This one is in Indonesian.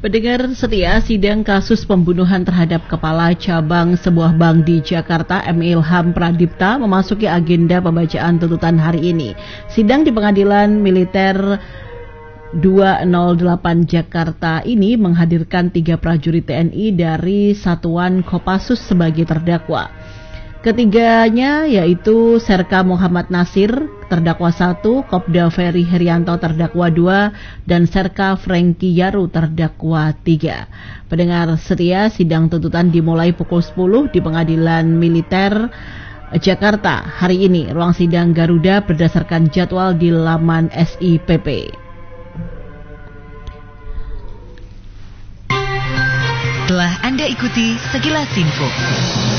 Pendengar setia, sidang kasus pembunuhan terhadap kepala cabang sebuah bank di Jakarta, M. Ilham Pradipta, memasuki agenda pembacaan tuntutan hari ini. Sidang di Pengadilan Militer 208 Jakarta ini menghadirkan 3 prajurit TNI dari Satuan Kopassus sebagai terdakwa. Ketiganya yaitu Serka Muhammad Nasir, terdakwa 1, Kopda Ferry Herianto, terdakwa 2, dan Serka Franky Yaru, terdakwa 3. Pendengar setia, sidang tuntutan dimulai pukul 10 di Pengadilan Militer Jakarta hari ini. Ruang sidang Garuda berdasarkan jadwal di laman SIPP. Telah Anda ikuti Sekilas Info.